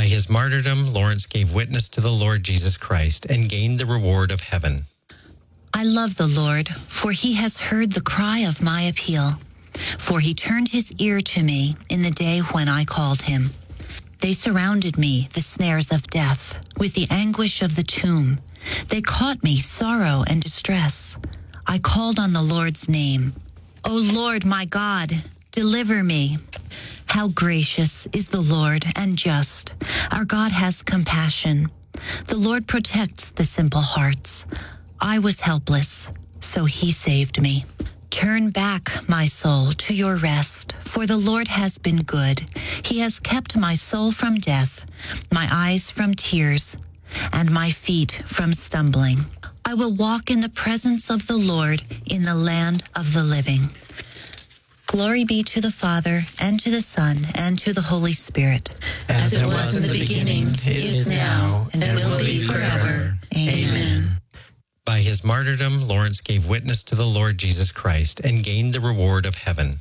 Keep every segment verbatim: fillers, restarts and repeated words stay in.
By his martyrdom, Lawrence gave witness to the Lord Jesus Christ and gained the reward of heaven. I love the Lord, for he has heard the cry of my appeal. For he turned his ear to me in the day when I called him. They surrounded me, the snares of death, with the anguish of the tomb. They caught me, sorrow and distress. I called on the Lord's name. O Lord, my God, deliver me. How gracious is the Lord and just. Our God has compassion. The Lord protects the simple hearts. I was helpless, so he saved me. Turn back, my soul, to your rest, for the Lord has been good. He has kept my soul from death, my eyes from tears, and my feet from stumbling. I will walk in the presence of the Lord in the land of the living. Glory be to the Father, and to the Son, and to the Holy Spirit. As, As it was in the beginning, is now, and, and will be forever. Amen. By his martyrdom, Lawrence gave witness to the Lord Jesus Christ and gained the reward of heaven.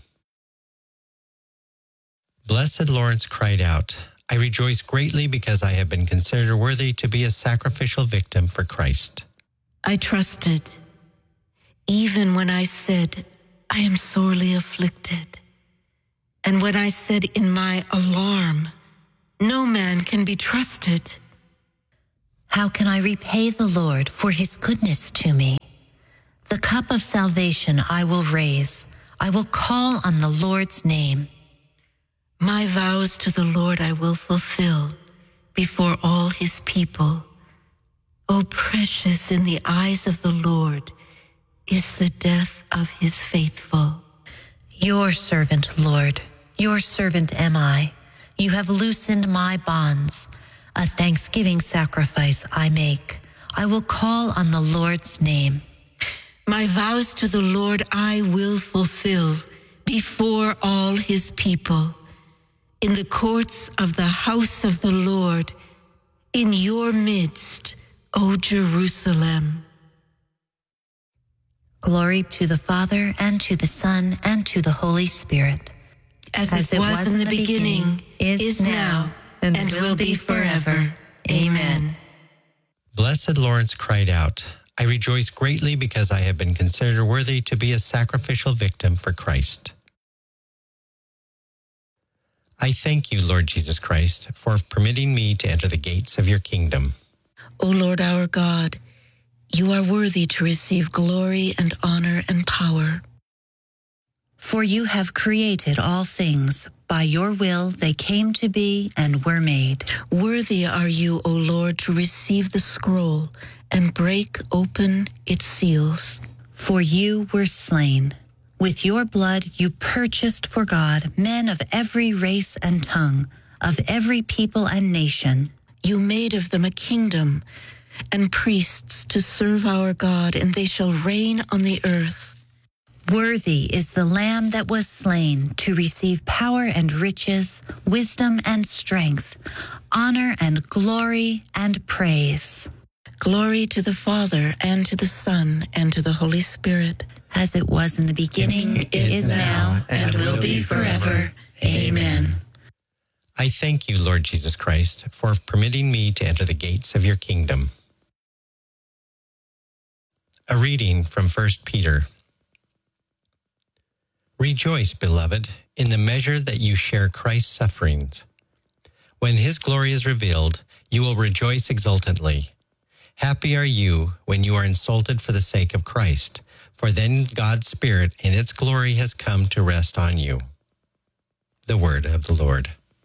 Blessed Lawrence cried out, I rejoice greatly because I have been considered worthy to be a sacrificial victim for Christ. I trusted, even when I said, I am sorely afflicted. And when I said in my alarm, no man can be trusted. How can I repay the Lord for his goodness to me? The cup of salvation I will raise. I will call on the Lord's name. My vows to the Lord I will fulfill before all his people. O precious in the eyes of the Lord is the death of his faithful. Your servant, Lord, your servant am I. You have loosened my bonds. A thanksgiving sacrifice I make. I will call on the Lord's name. My vows to the Lord I will fulfill before all his people. In the courts of the house of the Lord, in your midst, O Jerusalem. Glory to the Father, and to the Son, and to the Holy Spirit. As, As it was, was in the beginning, beginning is, is now, and, and will be forever. Amen. Blessed Lawrence cried out, I rejoice greatly because I have been considered worthy to be a sacrificial victim for Christ. I thank you, Lord Jesus Christ, for permitting me to enter the gates of your kingdom. O Lord our God, you are worthy to receive glory and honor and power. For you have created all things. By your will they came to be and were made. Worthy are you, O Lord, to receive the scroll and break open its seals. For you were slain. With your blood you purchased for God men of every race and tongue, of every people and nation. You made of them a kingdom and priests to serve our God, and they shall reign on the earth. Worthy is the Lamb that was slain to receive power and riches, wisdom and strength, honor and glory and praise. Glory to the Father, and to the Son, and to the Holy Spirit. As it was in the beginning, is, is now, and, and will be forever. Amen. I thank you, Lord Jesus Christ, for permitting me to enter the gates of your kingdom. A reading from First Peter. Rejoice, beloved, in the measure that you share Christ's sufferings. When his glory is revealed, you will rejoice exultantly. Happy are you when you are insulted for the sake of Christ, for then God's Spirit in its glory has come to rest on you. The word of the Lord.